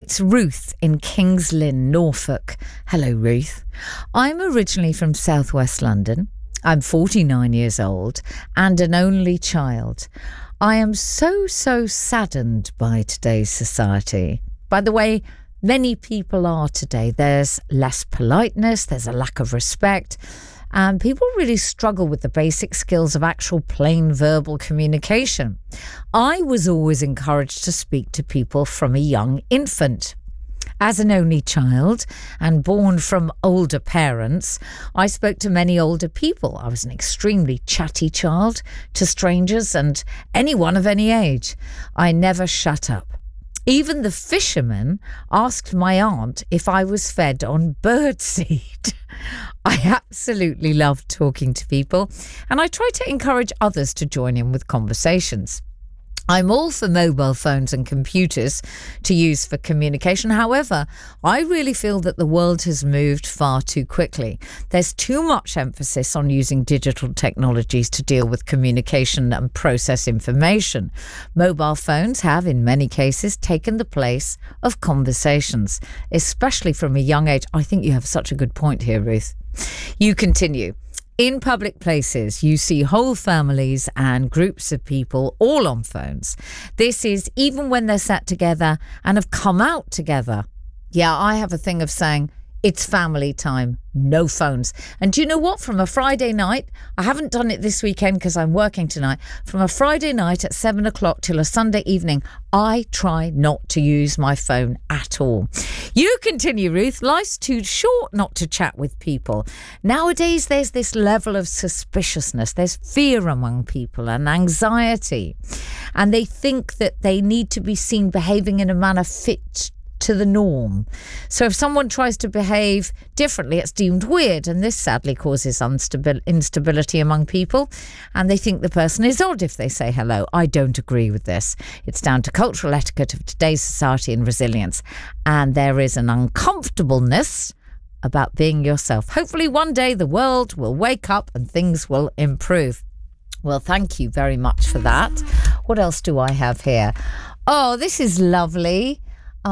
It's Ruth in Kings Lynn, Norfolk. Hello, Ruth. I'm originally from southwest London. I'm 49 years old and an only child. I am so saddened by today's society. By the way, many people are today. There's less politeness, there's a lack of respect, and people really struggle with the basic skills of actual plain verbal communication. I was always encouraged to speak to people from a young infant. As an only child and born from older parents, I spoke to many older people. I was an extremely chatty child to strangers and anyone of any age. I never shut up. Even the fishermen asked my aunt if I was fed on birdseed. I absolutely love talking to people, and I try to encourage others to join in with conversations. I'm all for mobile phones and computers to use for communication. However, I really feel that the world has moved far too quickly. There's too much emphasis on using digital technologies to deal with communication and process information. Mobile phones have, in many cases, taken the place of conversations, especially from a young age. I think you have such a good point here, Ruth. You continue. In public places, you see whole families and groups of people all on phones. This is even when they're sat together and have come out together. Yeah, I have a thing of saying, it's family time, no phones. And do you know what? From a Friday night, I haven't done it this weekend because I'm working tonight. From a Friday night at 7 o'clock till a Sunday evening, I try not to use my phone at all. You continue, Ruth. Life's too short not to chat with people. Nowadays, there's this level of suspiciousness. There's fear among people and anxiety. And they think that they need to be seen behaving in a manner fit to the norm. So if someone tries to behave differently, it's deemed weird, and this sadly causes instability among people, and they think the person is odd if they say hello. I don't agree with this. It's down to cultural etiquette of today's society and resilience, and there is an uncomfortableness about being yourself. Hopefully one day the world will wake up and things will improve. Well, thank you very much for that. What else do I have here? Oh, this is lovely.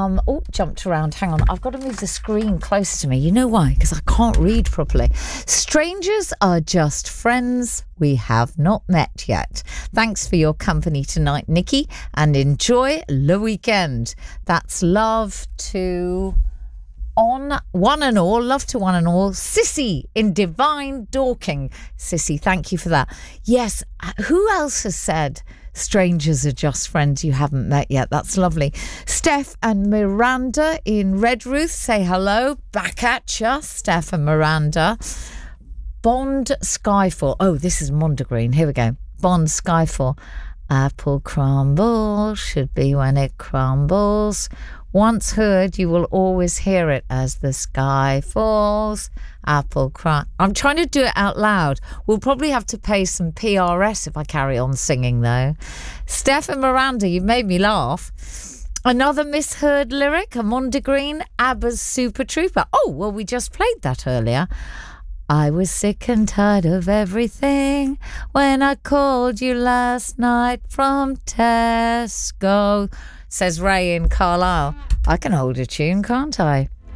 Jumped around. Hang on. I've got to move the screen close to me. You know why? Because I can't read properly. Strangers are just friends we have not met yet. Thanks for your company tonight, Nikki, and enjoy the weekend. That's love to one and all. Love to one and all. Sissy in Divine Dorking. Sissy, thank you for that. Yes. Who else has said strangers are just friends you haven't met yet? That's lovely. Steph and Miranda in Redruth say hello. Back at ya, Steph and Miranda. Bond Skyfall. Oh, this is Mondegreen. Here we go. Bond Skyfall. Apple crumble should be when it crumbles. Once heard, you will always hear it as the sky falls. Apple crumble. I'm trying to do it out loud. We'll probably have to pay some PRS if I carry on singing, though. Steph and Miranda, you've made me laugh. Another misheard lyric, a Mondegreen, ABBA's Super Trooper. Oh, well, we just played that earlier. I was sick and tired of everything when I called you last night from Tesco, says Ray in Carlisle. I can hold a tune, can't I?